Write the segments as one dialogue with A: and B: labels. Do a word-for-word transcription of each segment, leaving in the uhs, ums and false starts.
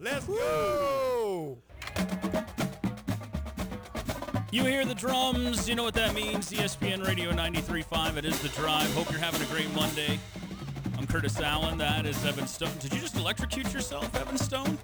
A: Let's go.
B: You hear the drums. You know what that means. E S P N Radio ninety-three point five. It is The Drive. Hope you're having a great Monday. I'm Curtis Allen. That is Evan Stone. Did you just electrocute yourself, Evan Stone?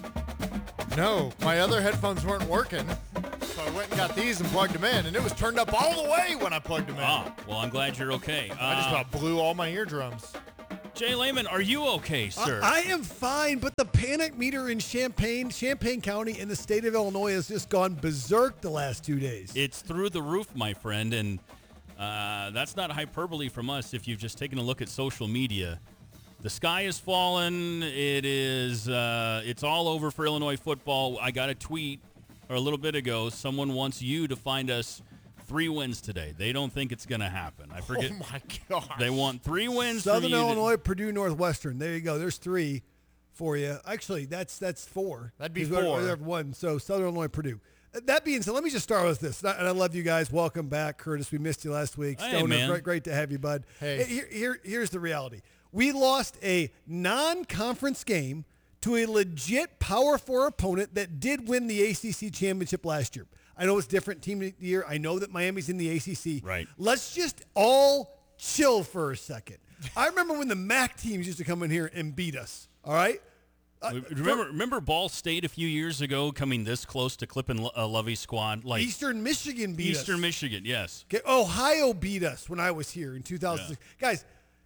A: No, my other headphones weren't working. So I went and got these and plugged them in, and it was turned up all the way when I plugged them in.
B: Ah, well, I'm glad you're okay. Uh,
A: I just about blew all my eardrums.
B: Jay Lehman, are you okay, sir?
C: I, I am fine, but the panic meter in Champaign, Champaign County in the state of Illinois has just gone berserk the last two days.
B: It's through the roof, my friend, and uh, that's not hyperbole from us. If you've just taken a look at social media, the sky is fallen. It is. Uh, it's all over for Illinois football. I got a tweet or a little bit ago. Someone wants you to find us three wins today. They don't think it's going to happen. I forget.
A: Oh, my God.
B: They want three wins.
C: Southern
B: from you
C: Illinois,
B: to,
C: Purdue, Northwestern. There you go. There's three for you. Actually, that's that's four.
A: That'd be
C: 'Cause we-
A: four.
C: we have one. So Southern Illinois, Purdue. That being said, let me just start with this. And I love you guys. Welcome back, Curtis. We missed you last week.
B: Hey,
C: Stoner,
B: man.
C: great, great to have you, bud.
A: Hey.
C: Here, here, here's the reality. We lost a non-conference game to a legit Power Four opponent that did win the A C C championship last year. I know it's different team of the year. I know that Miami's in the A C C.
B: Right.
C: Let's just all chill for a second. I remember when the M A C teams used to come in here and beat us. All right. Uh,
B: remember, remember Ball State a few years ago coming this close to clipping a Lovey's squad? Like
C: Eastern Michigan beat us.
B: Eastern Michigan, yes.
C: Okay, Ohio beat us when I was here in two thousand six. Yeah. Guys,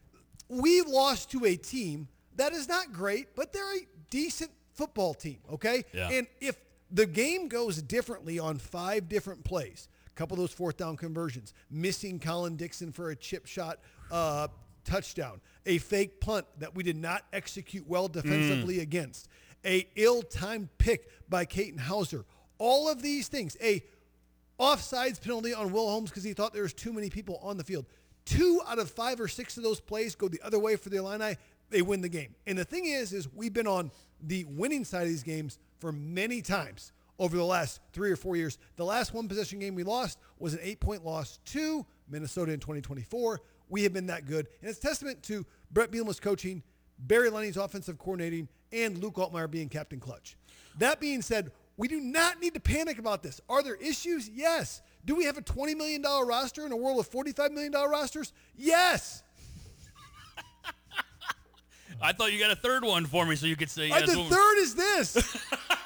C: we lost to a team that is not great, but they're a decent football team, okay?
B: Yeah.
C: And if the game goes differently on five different plays, a couple of those fourth down conversions, missing Colin Dixon for a chip shot uh, touchdown, a fake punt that we did not execute well defensively mm. against, a ill-timed pick by Caton Hauser, all of these things, a offsides penalty on Will Holmes because he thought there was too many people on the field. Two out of five or six of those plays go the other way for the Illini. They win the game. And the thing is, is we've been on the winning side of these games for many times over the last three or four years. The last one possession game we lost was an eight-point loss to Minnesota in twenty twenty-four. We have been that good. And it's testament to Brett Bielema's coaching, Barry Lenny's offensive coordinating, and Luke Altmaier being captain clutch. That being said, we do not need to panic about this. Are there issues? Yes. Do we have a twenty million dollars roster in a world of forty-five million dollars rosters? Yes.
B: I thought you got a third one for me so you could say
C: Uh,
B: yes.
C: the third is this.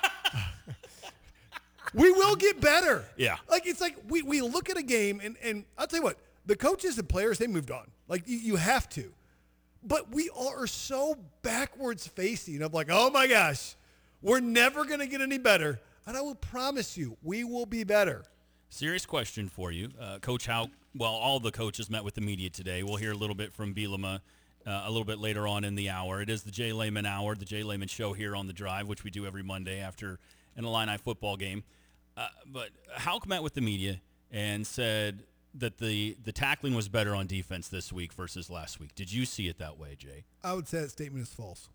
C: We will get better.
B: Yeah.
C: Like, it's like we, we look at a game, and, and I'll tell you what, the coaches and players, they moved on. Like, you, you have to. But we all are so backwards facing of like, oh, my gosh, we're never going to get any better. And I will promise you, we will be better.
B: Serious question for you. Uh, Coach Houck, well, all the coaches met with the media today. We'll hear a little bit from Bielema uh, a little bit later on in the hour. It is the Jay Lehman Hour, the Jay Lehman Show here on The Drive, which we do every Monday after an Illini football game. Uh, but Houck met with the media and said that the, the tackling was better on defense this week versus last week. Did you see it that way, Jay?
C: I would say that statement is false.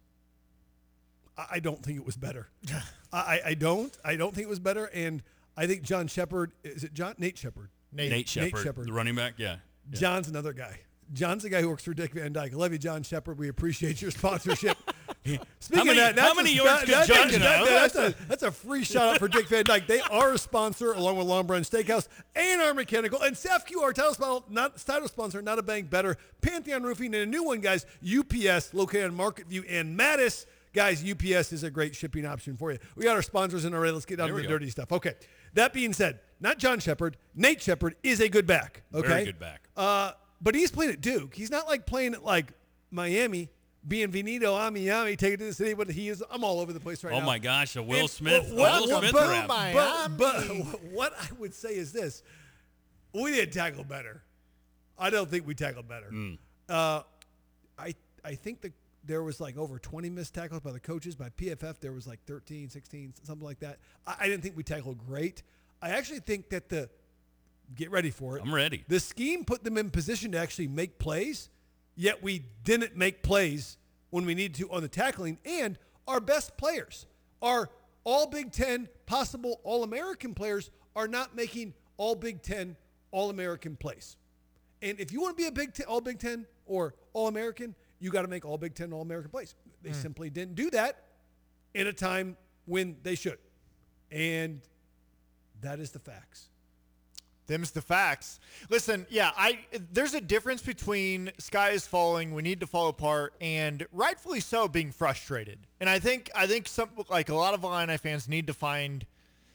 C: I, I don't think it was better. I, I don't. I don't think it was better. And I think John Shepard, is it John? Nate Shepard.
B: Nate, Nate Shepard,
C: Nate Shepard,
B: the running back, yeah. yeah.
C: John's another guy. John's the guy who works for Dick Van Dyke. I love you, John Shepard. We appreciate your sponsorship. Speaking
B: many,
C: of that,
B: how many yards could John
C: that, that, that's, a, that's a free shout out for Dick Van Dyke. They are a sponsor along with Long Branch Steakhouse and our mechanical. And S A F Q, our title sponsor, not title sponsor, not a bank better. Pantheon Roofing, and a new one, guys, U P S, located on Market View and Mattis. Guys, U P S is a great shipping option for you. We got our sponsors in already. Let's get down to the go. dirty stuff. Okay. That being said, not John Shepard, Nate Shepard is a good back. Okay.
B: Very good back.
C: Uh, but he's playing at Duke. He's not like playing at like Miami, Bienvenido a Miami, take it to the city. But he is. I'm all over the place right
B: oh
C: now.
B: Oh my gosh, a Will
C: and
B: Smith,
C: what,
B: a Will
C: what,
B: Smith
C: but,
B: rap.
C: But, but what I would say is this: we didn't tackle better. I don't think we tackled better.
B: Mm.
C: Uh, I I think that there was like over twenty missed tackles by the coaches. By P F F, there was like thirteen, sixteen, something like that. I, I didn't think we tackled great. I actually think that the get ready for it.
B: I'm ready.
C: The scheme put them in position to actually make plays, yet we didn't make plays when we needed to on the tackling. And our best players, our all Big Ten, possible All-American players, are not making all Big Ten, All-American plays. And if you want to be a Big Ten, all Big Ten or All-American, you got to make all Big Ten, All-American plays. They mm. simply didn't do that. in a time when they should. And that is the facts.
A: Them's the facts. Listen, yeah, I there's a difference between sky is falling, we need to fall apart, and rightfully so being frustrated. And I think I think some like a lot of Illini fans need to find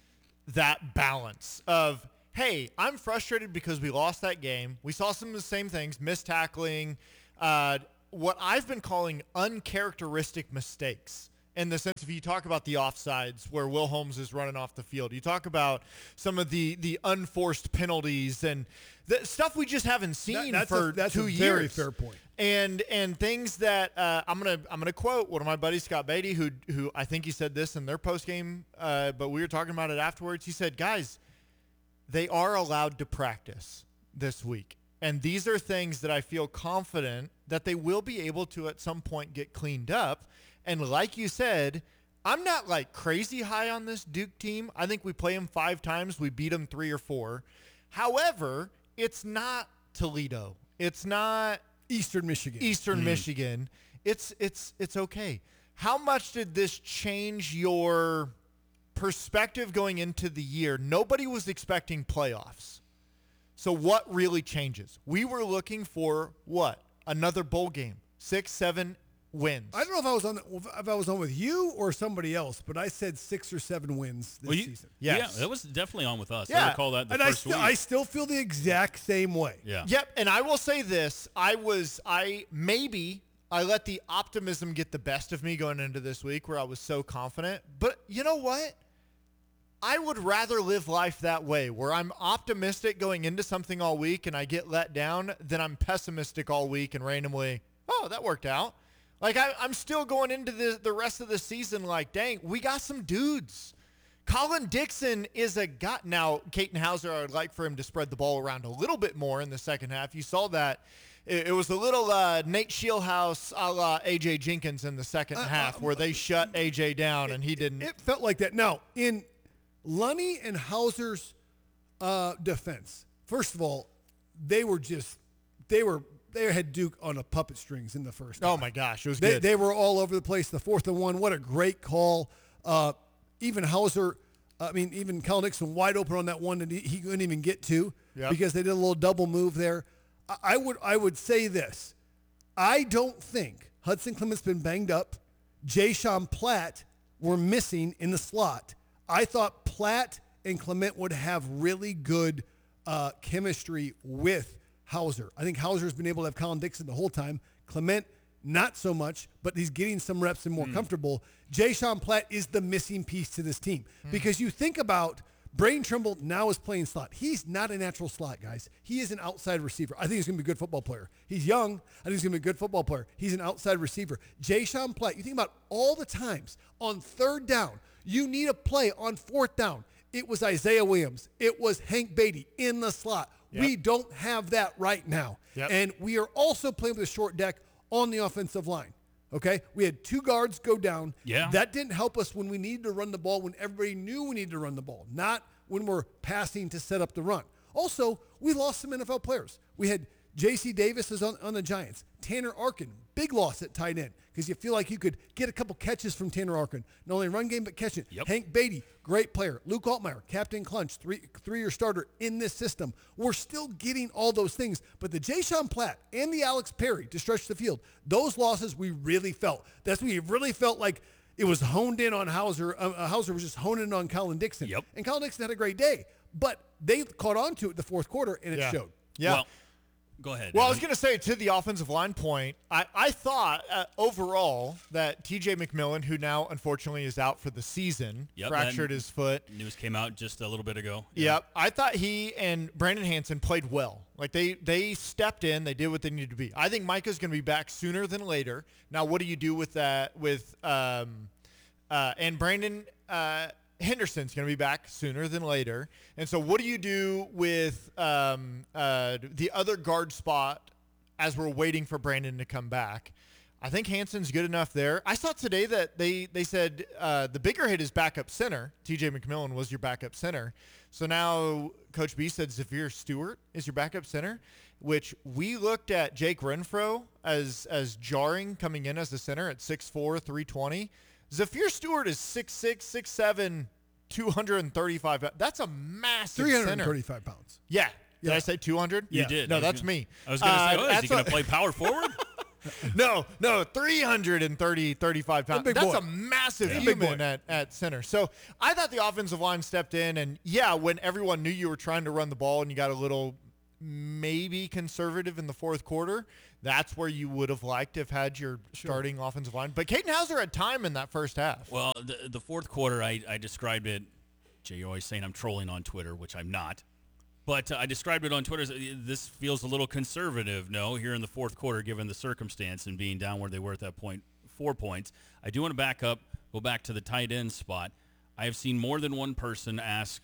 A: that balance of, hey, I'm frustrated because we lost that game. We saw some of the same things, missed tackling, uh, what I've been calling uncharacteristic mistakes. In the sense, if you talk about the offsides where Will Holmes is running off the field, you talk about some of the the unforced penalties and the stuff we just haven't seen
C: that, that's
A: for
C: a, that's
A: two
C: a
A: years.
C: Very fair point.
A: And and things that uh, I'm gonna I'm gonna quote one of my buddies, Scott Beatty, who who I think he said this in their post game, uh, but we were talking about it afterwards. He said, guys, they are allowed to practice this week. And these are things that I feel confident that they will be able to at some point get cleaned up. And like you said, I'm not like crazy high on this Duke team. I think we play them five times. We beat them three or four. However, it's not Toledo. It's not
C: Eastern Michigan.
A: Eastern mm. Michigan. It's it's it's okay. How much did this change your perspective going into the year? Nobody was expecting playoffs. So what really changes? We were looking for what? Another bowl game. Six, seven wins.
C: I don't know if I was on if I was on with you or somebody else, but I said six or seven wins this
B: well, you,
C: season.
B: Yes. Yeah, that was definitely on with us.
A: Yeah.
B: I recall that the
C: and
B: first
C: I, st-
B: week.
C: I still feel the exact same way.
B: Yeah.
A: Yep. And I will say this: I was, I maybe I let the optimism get the best of me going into this week, where I was so confident. But you know what? I would rather live life that way, where I'm optimistic going into something all week and I get let down, than I'm pessimistic all week and randomly, oh, that worked out. Like, I, I'm still going into the, the rest of the season like, dang, we got some dudes. Colin Dixon is a guy. Now, Caton Hauser, I would like for him to spread the ball around a little bit more in the second half. You saw that. It, it was a little uh, Nate Shieldhouse a la A J Jenkins in the second
C: uh,
A: half,
C: uh,
A: where they shut A J down
C: it,
A: and he didn't.
C: It felt like that. Now, in Lunny and Hauser's uh, defense, first of all, they were just, they were, they had Duke on a puppet strings in the first half.
A: Oh, my gosh. It was
C: they,
A: good.
C: They were all over the place. The fourth and one, what a great call. Uh, even Hauser, I mean, even Colin Dixon wide open on that one that he, he couldn't even get to
A: yep.
C: because they did a little double move there. I, I would I would say this. I don't think Hudson Clement's been banged up. Jay Sean Platt were missing in the slot. I thought Platt and Clement would have really good uh, chemistry with Hauser. I think Hauser's been able to have Colin Dixon the whole time. Clement, not so much, but he's getting some reps and more mm. comfortable. Jay Sean Platt is the missing piece to this team mm. because you think about Braden Trimble now is playing slot. He's not a natural slot, guys. He is an outside receiver. I think he's going to be a good football player. He's young. I think he's going to be a good football player. He's an outside receiver. Jay Sean Platt, you think about all the times on third down, you need a play on fourth down. It was Isaiah Williams. It was Hank Beatty in the slot. Yep. We don't have that right now.
A: Yep.
C: And we are also playing with a short deck on the offensive line. Okay? We had two guards go down.
B: Yeah.
C: That didn't help us when we needed to run the ball, when everybody knew we needed to run the ball, not when we're passing to set up the run. Also, we lost some N F L players. We had J C Davis is on, on the Giants. Tanner Arkin, big loss at tight end because you feel like you could get a couple catches from Tanner Arkin. Not only run game, but catching.
B: Yep.
C: Hank Beatty, great player. Luke Altmaier, Captain Clunch, three, three-year starter in this system. We're still getting all those things. But the Jay Sean Platt and the Alex Perry to stretch the field, those losses we really felt. That's when we really felt like it was honed in on Hauser. Uh, Hauser was just honing in on Colin Dixon.
B: Yep.
C: And Colin Dixon had a great day. But they caught on to it the fourth quarter, and it
A: yeah.
C: showed.
A: Yeah.
B: Well, go ahead.
A: Well,
B: Evan.
A: I was going to say, to the offensive line point, I, I thought uh, overall that T J McMillan, who now unfortunately is out for the season,
B: Yep,
A: fractured
B: that
A: his foot.
B: News came out just a little bit ago.
A: Yep. I thought he and Brandon Hansen played well. Like, they, they stepped in. They did what they needed to be. I think Micah's going to be back sooner than later. Now, what do you do with that? With um, uh, and Brandon uh, Henderson's going to be back sooner than later. And so what do you do with um, uh, the other guard spot as we're waiting for Brandon to come back? I think Hanson's good enough there. I saw today that they, they said uh, the bigger hit is backup center. T J McMillan was your backup center. So now Coach B said Xavier Stewart is your backup center, which we looked at Jake Renfro as as jarring coming in as the center at six four, three twenty. Zafir Stewart is six six, six seven, two hundred thirty-five. That's a massive
C: three hundred
A: center.
C: thirty-five pounds.
A: Yeah. Did
C: Yeah.
A: I say two hundred?
B: You
C: Yeah.
B: did.
A: No,
B: I was
A: that's
B: gonna-
A: me.
B: I was going to say,
A: Uh,
B: oh, is he
A: that's
B: going
A: a-
B: to play power forward?
A: No, no, three hundred thirty, thirty-five pounds.
C: big
A: That's
C: boy.
A: a massive
C: Yeah. Big
A: human
C: boy.
A: at, at center. So I thought the offensive line stepped in, and yeah, when everyone knew you were trying to run the ball and you got a little maybe conservative in the fourth quarter, that's where you would have liked to have had your starting offensive line. But Caden Hauser had time in that first half.
B: Well, the, the fourth quarter, I, I described it. Jay, you're always saying I'm trolling on Twitter, which I'm not. But uh, I described it on Twitter as uh, this feels a little conservative, no, here in the fourth quarter, given the circumstance and being down where they were at that point, four points. I do want to back up, go back to the tight end spot. I have seen more than one person ask,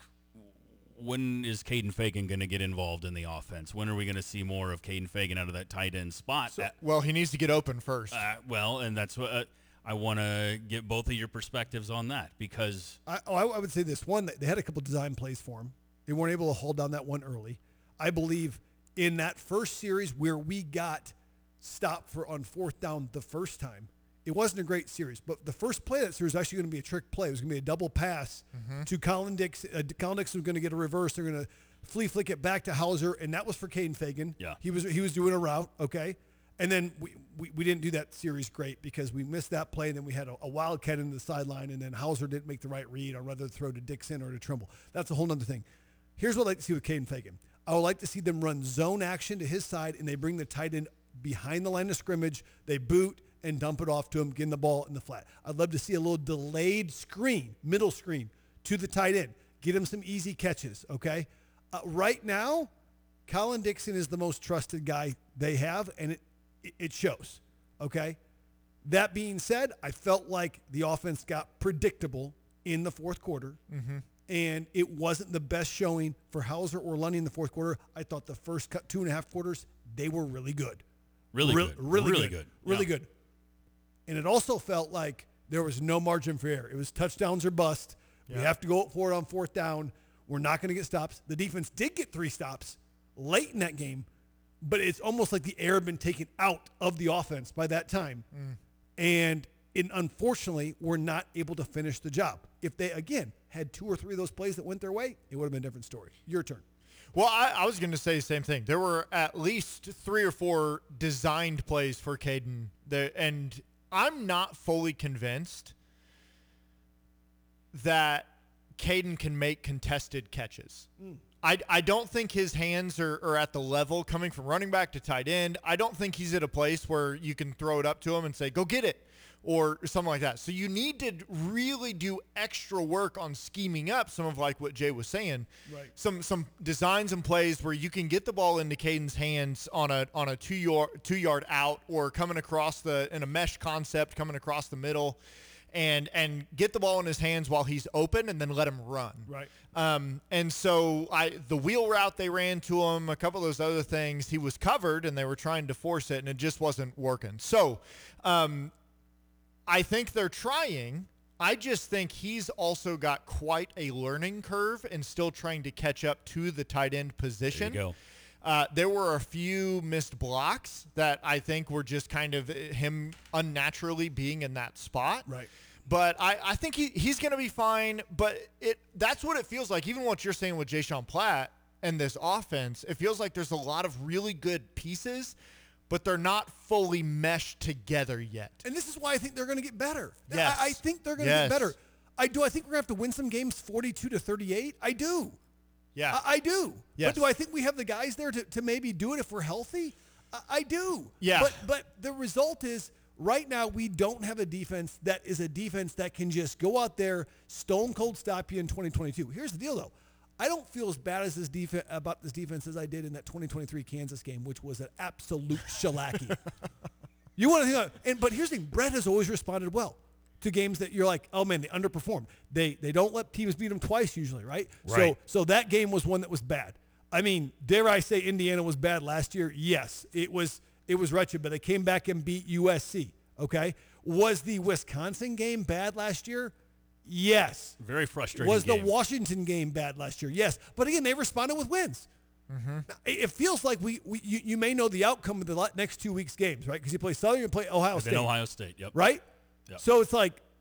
B: when is Caden Fagan going to get involved in the offense? When are we going to see more of Caden Fagan out of that tight end spot? Uh,
A: Well, he needs to get open first.
B: uh, well, and that's what uh, I want to get both of your perspectives on that because
C: I, oh, I, I would say this. One, they had a couple design plays for him. They weren't able to hold down that one early. I believe in that first series where we got stopped for on fourth down the first time, it wasn't a great series. But the first play of that series was actually going to be a trick play. It was going to be a double pass to Colin Dixon. Uh, Colin Dixon was going to get a reverse. They're going to flea flick it back to Hauser, and that was for Caden Fagan.
B: Yeah.
C: He was he was doing a route, okay? And then we, we, we didn't do that series great because we missed that play, and then we had a, a wildcat into the sideline, and then Hauser didn't make the right read on whether to throw to Dixon or to Trimble. That's a whole other thing. Here's what I'd like to see with Caden Fagan. I would like to see them run zone action to his side, and they bring the tight end behind the line of scrimmage. They boot and dump it off to him, getting the ball in the flat. I'd love to see a little delayed screen, middle screen, to the tight end. Get him some easy catches, okay? Uh, right now, Colin Dixon is the most trusted guy they have, and it, it shows, okay? That being said, I felt like the offense got predictable in the fourth quarter,
A: Mm-hmm.
C: and it wasn't the best showing for Hauser or Lundy in the fourth quarter. I thought the first cut, two and a half quarters, they were really good.
B: really
C: Re-
B: good.
C: Really,
B: really
C: good.
B: good.
C: Really
B: Yeah.
C: good. And it also felt like there was no margin for error. It was touchdowns or bust. We
A: Yeah.
C: have to go for it on fourth down. We're not going to get stops. The defense did get three stops late in that game, but it's almost like the air had been taken out of the offense by that time.
A: Mm.
C: And it, unfortunately, we're not able to finish the job. If they, again, had two or three of those plays that went their way, it would have been a different story. Your turn.
A: Well, I, I was going to say the same thing. There were at least three or four designed plays for Caden, there, and I'm not fully convinced that Caden can make contested catches.
C: Mm.
A: I, I don't think his hands are, are at the level coming from running back to tight end. I don't think he's at a place where you can throw it up to him and say, go get it, or something like that. So you need to really do extra work on scheming up some of like what Jay was saying.
C: Right.
A: Some some designs and plays where you can get the ball into Caden's hands on a on a two yard two yard out or coming across the in a mesh concept coming across the middle. And and get the ball in his hands while he's open, and then let him run.
C: Right.
A: Um, and so I the wheel route they ran to him, a couple of those other things, he was covered, and they were trying to force it, and it just wasn't working. So um, I think they're trying. I just think he's also got quite a learning curve and still trying to catch up to the tight end position.
B: There you go.
A: Uh, there were a few missed blocks that I think were just kind of him unnaturally being in that spot.
C: Right.
A: But I, I think he, he's going to be fine. But it that's what it feels like. Even what you're saying with Jayshon Platt and this offense, it feels like there's a lot of really good pieces, but they're not fully meshed together yet.
C: And this is why I think they're going to get better.
A: Yes.
C: I, I think they're going to
A: Yes.
C: get better. I do. I think we're going to have to win some games forty-two to thirty-eight. I do.
A: Yeah.
C: I, I do.
A: Yes.
C: But do I think we have the guys there to, to maybe do it if we're healthy? I, I do.
A: Yeah.
C: But but the result is right now we don't have a defense that is a defense that can just go out there, stone cold stop you in twenty twenty-two. Here's the deal, though. I don't feel as bad as this defense about this defense as I did in that twenty twenty-three Kansas game, which was an absolute shellacking. You want to think, of, and but here's the thing: Brett has always responded well to games that you're like, oh man, they underperform. They they don't let teams beat them twice usually, right?
B: Right.
C: So so that game was one that was bad. I mean, dare I say Indiana was bad last year? Yes, it was. It was wretched, but they came back and beat U S C. Okay, was the Wisconsin game bad last year? Yes.
B: Very frustrating.
C: Was the
B: game.
C: Washington game bad last year? Yes. But again, they responded with wins.
A: Mm-hmm.
C: Now, it it feels like we, we you, you may know the outcome of the la- next two weeks' games, right? Because you play Southern and play Ohio
B: And
C: State,
B: then Ohio State. Yep.
C: right?
B: Yep.
C: So it's like,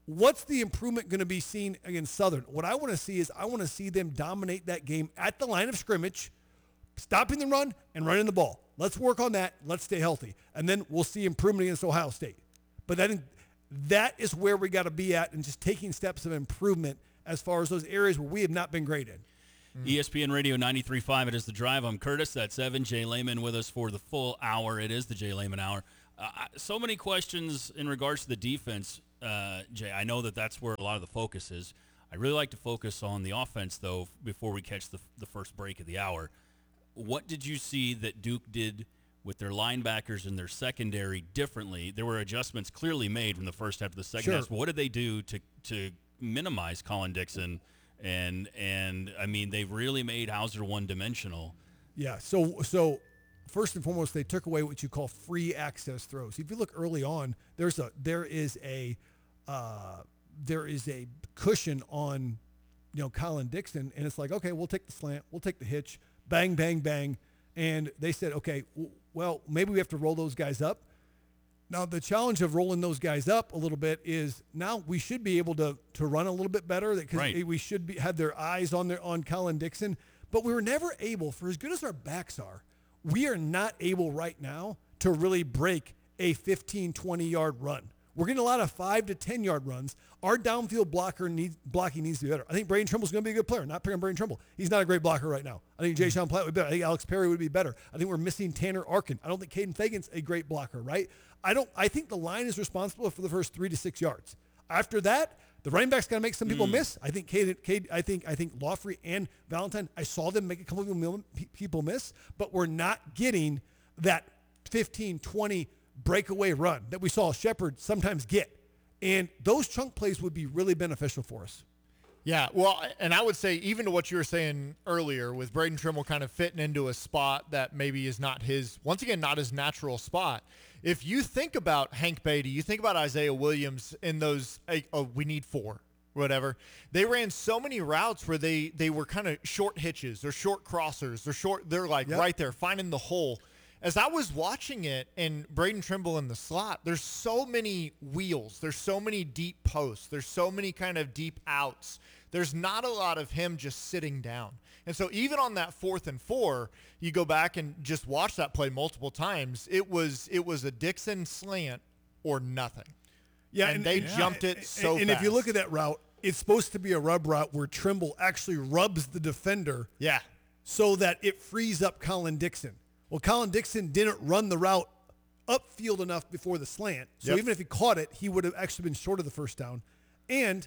C: what's the improvement going to be seen against Southern? What I want to see is I want to see them dominate that game at the line of scrimmage, stopping the run and running the ball. Let's work on that. Let's stay healthy. And then we'll see improvement against Ohio State. But then that is where we got to be at and just taking steps of improvement as far as those areas where we have not been great in.
B: Mm. E S P N Radio ninety-three point five. It is The Drive. I'm Curtis. That's Evan. Jay Lehman with us for the full hour. It is the Jay Lehman Hour. Uh, so many questions in regards to the defense, uh, Jay. I know that that's where a lot of the focus is. I really like to focus on the offense, though, before we catch the, the first break of the hour. What did you see that Duke did with their linebackers and their secondary differently? There were adjustments clearly made from the first half to the second
C: Sure.
B: half. What did they do to to minimize Colin Dixon? And, and I mean, they really made Hauser one-dimensional.
C: Yeah, so so first and foremost, they took away what you call free access throws. If you look early on, there's a there is a uh, there is a cushion on, you know, Colin Dixon, and it's like, okay, we'll take the slant, we'll take the hitch, bang, bang, bang, and they said, okay, w- well, maybe we have to roll those guys up. Now, the challenge of rolling those guys up a little bit is now we should be able to to run a little bit better because
B: Right.
C: we should be, have their eyes on their on Colin Dixon. But we were never able, for as good as our backs are, we are not able right now to really break a fifteen, twenty-yard run. We're getting a lot of five to ten-yard runs. Our downfield blocker needs, blocking needs to be better. I think Braden Trimble's going to be a good player. Not picking Braden Trimble. He's not a great blocker right now. I think Jay Sean Platt would be better. I think Alex Perry would be better. I think we're missing Tanner Arkin. I don't think Caden Fagan's a great blocker, right? I don't. I think the line is responsible for the first three to six yards. After that, the running back's got to make some people
B: Mm.
C: miss. I think Caden, Caden, I think I think Lawfrey and Valentine. I saw them make a couple of people miss, but we're not getting that fifteen, twenty breakaway run that we saw Shepard sometimes get. And those chunk plays would be really beneficial for us.
A: Yeah, well, and I would say even to what you were saying earlier with Braden Trimble kind of fitting into a spot that maybe is not his, once again, not his natural spot. If you think about Hank Beatty, you think about Isaiah Williams in those, oh, we need four, whatever. They ran so many routes where they, they were kind of short hitches or short crossers or short, they're like
C: Yep.
A: right there, finding the hole. As I was watching it and Braden Trimble in the slot, there's so many wheels. There's so many deep posts. There's so many kind of deep outs. There's not a lot of him just sitting down. And so even on that fourth and four, you go back and just watch that play multiple times. It was it was a Dixon slant or nothing.
C: Yeah,
A: and, they jumped it
C: and,
A: so
C: And
A: fast.
C: if you look at that route, it's supposed to be a rub route where Trimble actually rubs the defender
A: Yeah.
C: so that it frees up Colin Dixon. Well, Colin Dixon didn't run the route upfield enough before the slant. So
A: Yep.
C: even if he caught it, he would have actually been short of the first down. And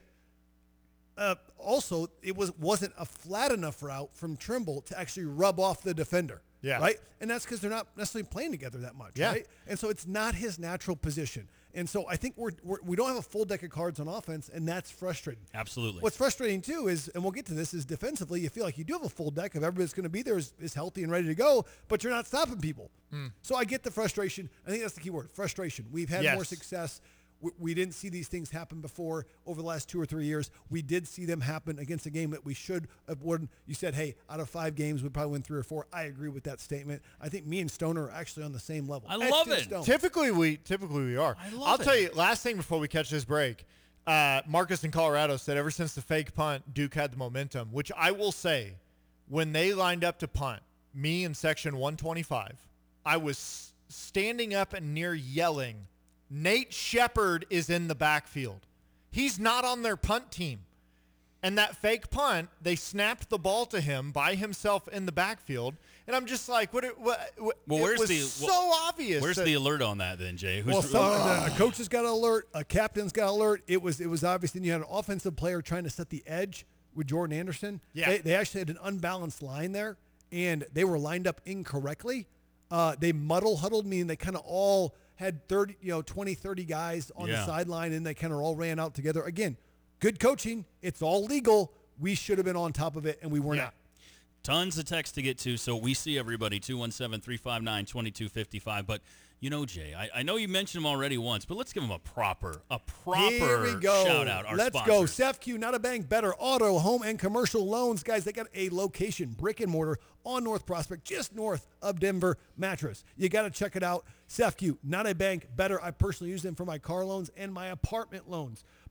C: uh, also, it was, wasn't a flat enough route from Trimble to actually rub off the defender.
A: Yeah.
C: Right? And that's because they're not necessarily playing together that much.
A: Yeah.
C: Right? And so it's not his natural position. And so I think we're, we're, we don't have a full deck of cards on offense, and that's frustrating.
B: Absolutely.
C: What's frustrating, too, is, and we'll get to this, is defensively, you feel like you do have a full deck of everybody that's going to be there is, is healthy and ready to go, but you're not stopping people. So I get the frustration. I think that's the key word, frustration. We've had
A: Yes.
C: more success. We, we didn't see these things happen before over the last two or three years. We did see them happen against a game that we should have won. You said, hey, out of five games, we probably win three or four. I agree with that statement. I think me and Stoner are actually on the same level.
B: I
C: Etched
B: love
C: in
B: it.
C: stone.
A: Typically we typically we are.
B: I love
A: I'll
B: it.
A: tell you, last thing before we catch this break, uh, Marcus in Colorado said ever since the fake punt, Duke had the momentum, which I will say, when they lined up to punt, me in section one twenty-five, I was standing up and near yelling, Nate Shepard is in the backfield. He's not on their punt team. And that fake punt, they snapped the ball to him by himself in the backfield. And I'm just like, what? It, what, what
B: Well,
A: it
B: where's
A: was
B: the-
A: so
B: well,
A: obvious.
B: Where's
A: that-
B: the alert on that then, Jay? Who's
C: Well,
B: the-
C: some, a coach has got an alert. A captain's got an alert. It was it was obvious. Then you had an offensive player trying to set the edge with Jordan Anderson.
A: Yeah.
C: They, they actually had an unbalanced line there, and they were lined up incorrectly. Uh, they muddle huddled, meaning they kind of all had thirty, you know, twenty, thirty guys on
B: Yeah.
C: the sideline, and they kind of all ran out together. Again, good coaching. It's all legal. We should have been on top of it, and we were
A: Yeah.
C: not.
B: Tons of text to get to, so we see everybody, two one seven, three five nine, two two five five. But, you know, Jay, I, I know you mentioned them already once, but let's give them a proper, a proper
C: Here we go.
B: shout-out. Our
C: Let's
B: sponsors.
C: go. SafeQ, not a bank, better auto, home, and commercial loans. Guys, they got a location, brick and mortar, on North Prospect, just north of Denver Mattress. You got to check it out. SafeQ, not a bank, better. I personally use them for my car loans and my apartment loans.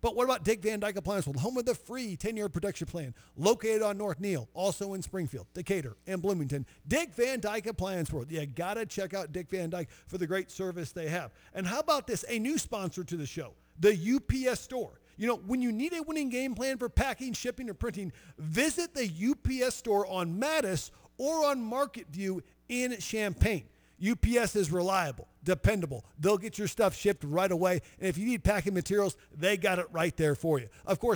C: But what about Dick Van Dyke Appliance World, home of the free ten-year protection plan, located on North Neal, also in Springfield, Decatur, and Bloomington. Dick Van Dyke Appliance World. You got to check out Dick Van Dyke for the great service they have. And how about this? A new sponsor to the show, the U P S Store. You know, when you need a winning game plan for packing, shipping, or printing, visit the U P S Store on Mattis or on Market View in Champaign. U P S is reliable, dependable. They'll get your stuff shipped right away. And if you need packing materials, they got it right there for you. Of course,